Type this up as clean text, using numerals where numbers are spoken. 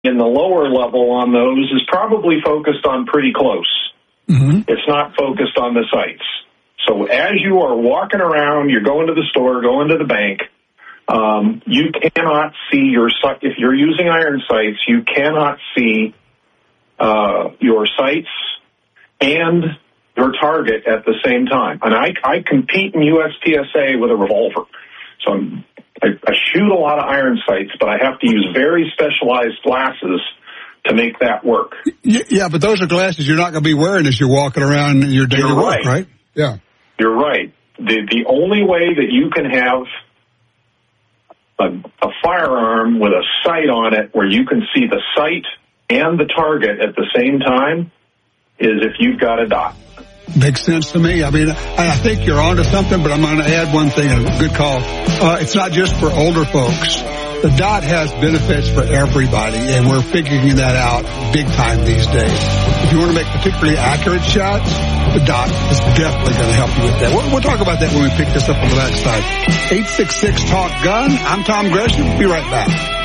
in the lower level on those is probably focused on pretty close. Mm-hmm. It's not focused on the sights. So as you are walking around, you're going to the store, going to the bank, you cannot see your sight. If you're using iron sights, you cannot see your sights and your target at the same time. And I compete in USPSA with a revolver. So I shoot a lot of iron sights, but I have to use very specialized glasses to make that work. Yeah, but those are glasses you're not going to be wearing as you're walking around in your daily work, right? Yeah. You're right. The only way that you can have a firearm with a sight on it where you can see the sight and the target at the same time is if you've got a dot. Makes sense to me. I mean, I think you're onto something, but I'm going to add one thing, a good call. It's not just for older folks. The dot has benefits for everybody, and we're figuring that out big time these days. If you want to make particularly accurate shots, the dot is definitely going to help you with that. We'll talk about that when we pick this up on the backside. 866-TALK-GUN. I'm Tom Gresham. Be right back.